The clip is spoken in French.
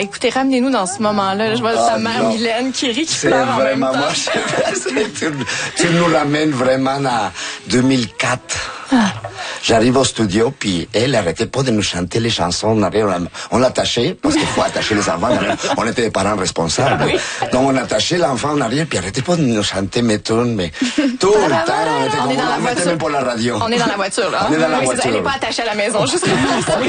Écoutez, ramenez-nous dans ce moment-là. Je vois sa mère Mylène qui rit, qui pleure en même temps. Tu nous ramènes vraiment à 2004. J'arrive au studio, puis elle arrêtait pas de nous chanter les chansons. On l'attachait, parce qu'il faut attacher les enfants. On était des parents responsables. Donc on attachait l'enfant en arrière, puis arrêtait pas de nous chanter mes tunes, mais tout le temps, on était comme on la mettait même pour la radio. On est dans la voiture, là. On est dans la voiture. Elle n'est pas attachée à la maison, juste.